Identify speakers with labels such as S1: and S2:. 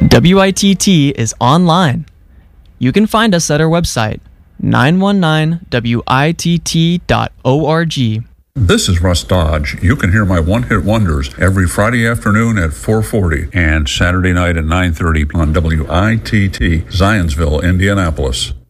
S1: WITT is online. You can find us at our website, 919witt.org.
S2: This is Russ Dodge. You can hear my one-hit wonders every Friday afternoon at 4:40 and Saturday night at 9:30 on WITT, Zionsville, Indianapolis.